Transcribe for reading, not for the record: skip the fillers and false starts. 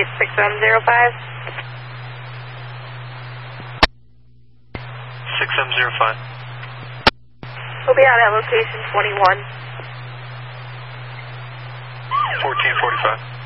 Street, 6705. 6705. We'll be out at location 21. 1445.